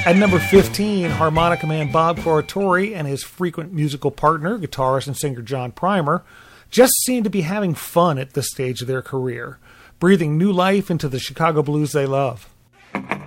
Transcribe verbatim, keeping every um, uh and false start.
At number fifteen, harmonica man Bob Corritore and his frequent musical partner, guitarist and singer John Primer, just seem to be having fun at this stage of their career, breathing new life into the Chicago blues they love.